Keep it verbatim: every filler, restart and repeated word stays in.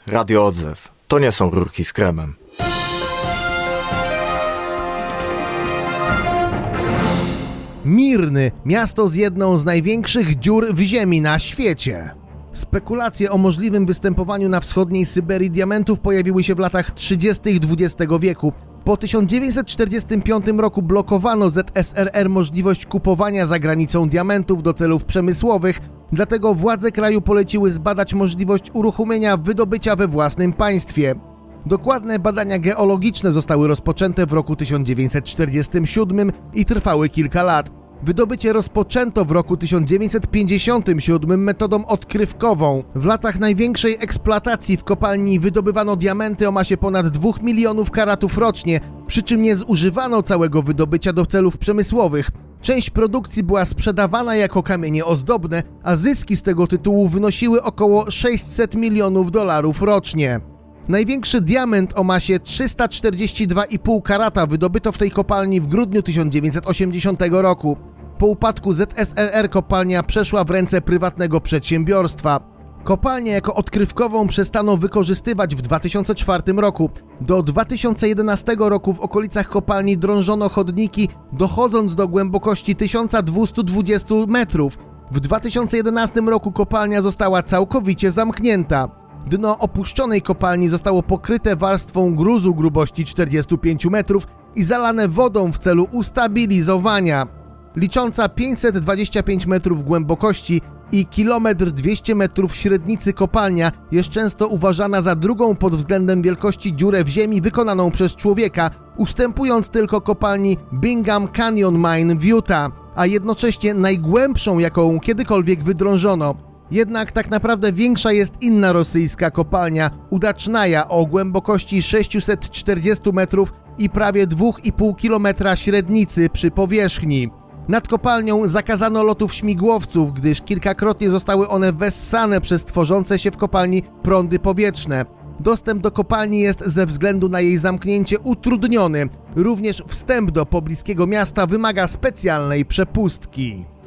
Radio Odzew. To nie są rurki z kremem. Mirny, miasto z jedną z największych dziur w ziemi na świecie. Spekulacje o możliwym występowaniu na wschodniej Syberii diamentów pojawiły się w latach trzydziestych dwudziestego wieku. Po tysiąc dziewięćset czterdziestym piątym roku blokowano Z S R R możliwość kupowania za granicą diamentów do celów przemysłowych, dlatego władze kraju poleciły zbadać możliwość uruchomienia wydobycia we własnym państwie. Dokładne badania geologiczne zostały rozpoczęte w roku tysiąc dziewięćset czterdziestym siódmym i trwały kilka lat. Wydobycie rozpoczęto w roku tysiąc dziewięćset pięćdziesiątym siódmym metodą odkrywkową. W latach największej eksploatacji w kopalni wydobywano diamenty o masie ponad dwóch milionów karatów rocznie, przy czym nie zużywano całego wydobycia do celów przemysłowych. Część produkcji była sprzedawana jako kamienie ozdobne, a zyski z tego tytułu wynosiły około sześćset milionów dolarów rocznie. Największy diament o masie trzysta czterdzieści dwa i pół karata wydobyto w tej kopalni w grudniu tysiąc dziewięćset osiemdziesiątego roku. Po upadku Z S R R kopalnia przeszła w ręce prywatnego przedsiębiorstwa. Kopalnię jako odkrywkową przestano wykorzystywać w dwa tysiące czwartym roku. Do dwa tysiące jedenastego roku w okolicach kopalni drążono chodniki, dochodząc do głębokości tysiąc dwieście dwadzieścia metrów. W dwa tysiące jedenastym roku kopalnia została całkowicie zamknięta. Dno opuszczonej kopalni zostało pokryte warstwą gruzu grubości czterdzieści pięć metrów i zalane wodą w celu ustabilizowania. Licząca pięćset dwadzieścia pięć metrów głębokości i kilometr dwieście metrów średnicy kopalnia jest często uważana za drugą pod względem wielkości dziurę w ziemi wykonaną przez człowieka, ustępując tylko kopalni Bingham Canyon Mine w Utah, a jednocześnie najgłębszą, jaką kiedykolwiek wydrążono. Jednak tak naprawdę większa jest inna rosyjska kopalnia Udacznaja o głębokości sześćset czterdzieści metrów i prawie dwa i pół kilometra średnicy przy powierzchni. Nad kopalnią zakazano lotów śmigłowców, gdyż kilkakrotnie zostały one wessane przez tworzące się w kopalni prądy powietrzne. Dostęp do kopalni jest ze względu na jej zamknięcie utrudniony. Również wstęp do pobliskiego miasta wymaga specjalnej przepustki.